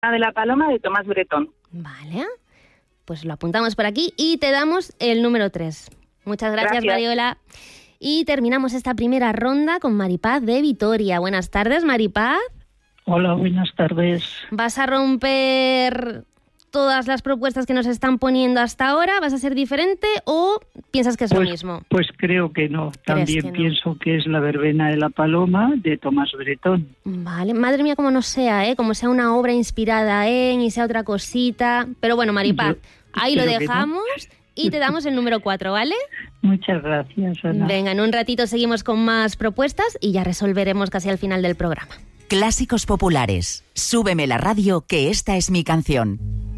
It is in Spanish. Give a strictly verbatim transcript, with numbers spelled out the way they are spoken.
de la Paloma de Tomás Bretón. Vale, pues lo apuntamos por aquí y te damos el número tres. Muchas gracias, Gracias. Mariola. Y terminamos esta primera ronda con Maripaz de Vitoria. Buenas tardes, Maripaz. Hola, buenas tardes. ¿Vas a romper todas las propuestas que nos están poniendo hasta ahora? ¿Vas a ser diferente o piensas que es Pues, lo mismo? pues creo que no. También que no? pienso que es La verbena de la Paloma de Tomás Bretón. Vale, madre mía, como no sea, ¿eh? Como sea una obra inspirada en y sea otra cosita. Pero bueno, Maripaz, Yo ahí lo espero que no. dejamos y te damos el número cuatro, ¿vale? Muchas gracias, Ana. Venga, en un ratito seguimos con más propuestas y ya resolveremos casi al final del programa. Clásicos populares. Súbeme la radio, que esta es mi canción.